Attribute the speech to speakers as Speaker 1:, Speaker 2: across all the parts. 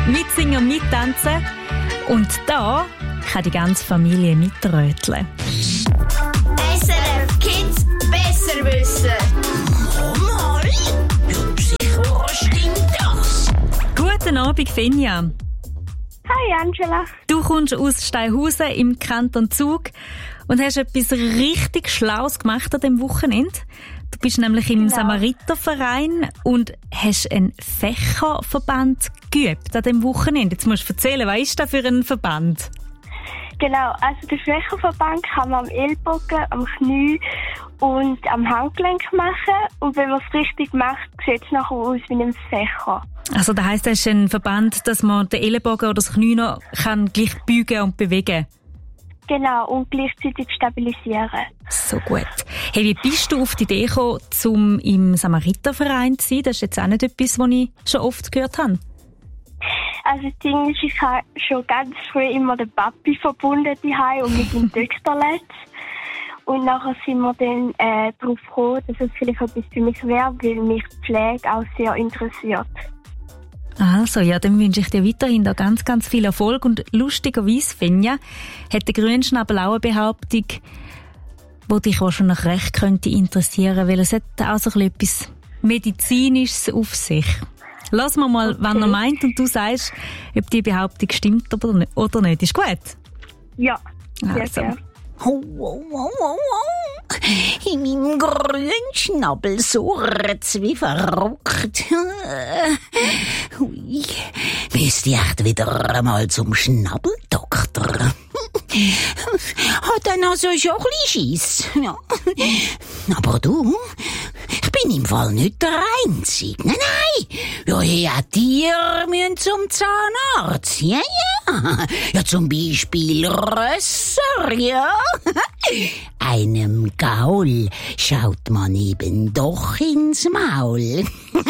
Speaker 1: mitsingen, mittanzen. Und da kann die ganze Familie mitröteln.
Speaker 2: SRF Kids besser wissen.
Speaker 3: Mama, sicher, was stimmt das?
Speaker 1: Guten Abend, Finja.
Speaker 4: Hi Angela.
Speaker 1: Du kommst aus Steinhausen im Kanton Zug und hast etwas richtig Schlaues gemacht an diesem Wochenende. Du bist nämlich im Samariterverein und hast einen Fächerverband geübt an diesem Wochenende. Jetzt musst du erzählen, was ist das für ein Verband?
Speaker 4: Genau, also den Fächerverband kann man am Ellbogen, am Knie und am Handgelenk machen. Und wenn man es richtig macht, sieht es nachher aus wie ein Fächer.
Speaker 1: Also das heisst, das ist ein Verband, dass man den Ellenbogen oder das Knie noch kann gleich beugen und bewegen.
Speaker 4: Genau, und gleichzeitig stabilisieren.
Speaker 1: So gut. Hey, wie bist du auf die Idee gekommen, um im Samariterverein zu sein? Das ist jetzt auch nicht etwas, was ich schon oft gehört habe.
Speaker 4: Also das Ding ist, ich habe schon ganz früh immer den Papi verbunden daheim und mit dem Töchterletz. Und nachher sind wir dann darauf gekommen, dass es vielleicht etwas für mich wäre, weil mich die Pflege auch sehr interessiert.
Speaker 1: Also, ja, dann wünsche ich dir weiterhin da ganz, ganz viel Erfolg. Und lustigerweise, Finja, hat der Grünschnabel auch eine Behauptung, die dich auch schon noch recht könnte interessieren, weil es hat auch so etwas Medizinisches auf sich. Lass mal, was er meint und du sagst, ob die Behauptung stimmt oder nicht. Ist gut?
Speaker 4: Ja, sehr
Speaker 1: Also.
Speaker 4: gerne.
Speaker 3: In meinem grünen Schnabel surrt's wie verrückt. Hui, müsste ich echt wieder einmal zum Schnabeldoktor. Hat dann also schon ein bisschen Schiss. Ja. Aber du, ich bin im Fall nicht der Einzige. Nein. Ja, die müssen zum Zahnarzt. Ja. Ja, zum Beispiel Rösser, ja. Einem Gaul schaut man eben doch ins Maul.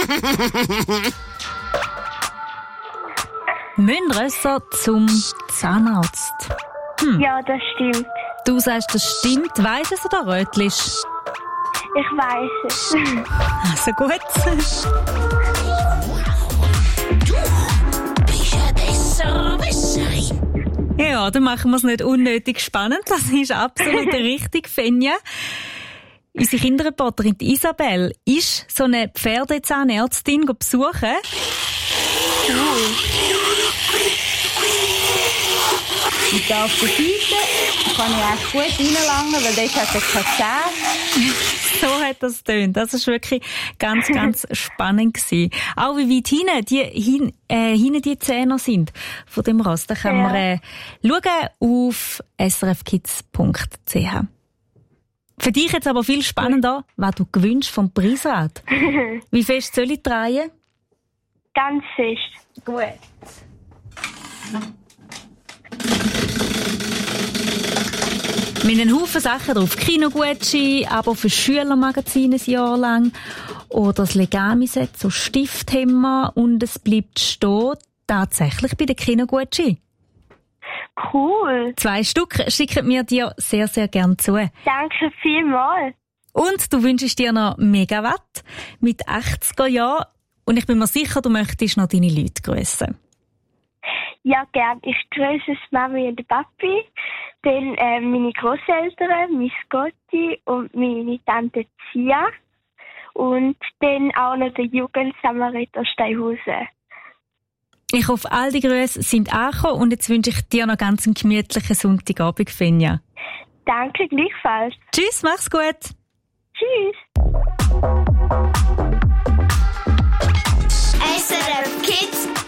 Speaker 1: Müssen Rösser zum Zahnarzt?
Speaker 4: Ja, das stimmt.
Speaker 1: Du sagst, das stimmt. Weisst es oder rötlisch?
Speaker 4: Ich weiss es.
Speaker 1: Also gut.
Speaker 3: Du bist eine Besserwisserin.
Speaker 1: Ja, dann machen wir es nicht unnötig spannend. Das ist absolut richtig, Finja. Unsere Kinderreporterin Isabel ist so eine Pferdezahnärztin besuchen.
Speaker 5: Und da auf der Seite kann ich auch gut reinlangen, weil dort hat er keine Zähne.
Speaker 1: So hat das getönt. Das war wirklich ganz, ganz spannend gewesen. Auch wie weit hinten die Zähne sind von dem Ross. Da kann man schauen auf srfkids.ch. Für dich jetzt aber viel spannender, was du gewünscht vom Preisrat. Wie fest soll ich drehen?
Speaker 4: Ganz fest.
Speaker 5: Gut.
Speaker 1: Mit einem Haufen Sachen drauf. Kinogutschein, aber für Schülermagazine ein Jahr lang. Oder das Legami-Set, so Stifthemmer. Und es bleibt stehen, tatsächlich bei den Kinogutschein.
Speaker 4: Cool.
Speaker 1: 2 Stück schicken wir dir sehr, sehr gern zu.
Speaker 4: Danke vielmals.
Speaker 1: Und du wünschst dir noch Megawatt mit 80er Jahren. Und ich bin mir sicher, du möchtest noch deine Leute grüßen.
Speaker 4: Ja, gern. Ich grüße Mami und Papi, dann meine Grosseltern, mein Gotti und meine Tante Zia und dann auch noch der Jugendsamariter Steinhausen.
Speaker 1: Ich hoffe, all die Grüße sind angekommen und jetzt wünsche ich dir noch ganz einen gemütlichen Sonntagabend, Finja.
Speaker 4: Danke, gleichfalls.
Speaker 1: Tschüss, mach's gut.
Speaker 4: Tschüss.
Speaker 2: SRF Kids